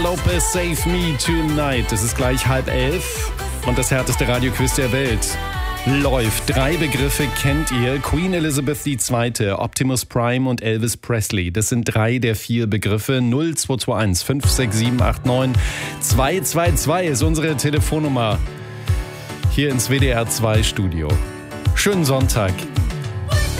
Lopez, Save Me Tonight. Es ist gleich 10:30 und das härteste Radioquiz der Welt läuft. 3 Begriffe kennt ihr. Queen Elizabeth II., Optimus Prime und Elvis Presley. Das sind 3 der 4 Begriffe. 0221 56789 222 ist unsere Telefonnummer hier ins WDR 2 Studio. Schönen Sonntag.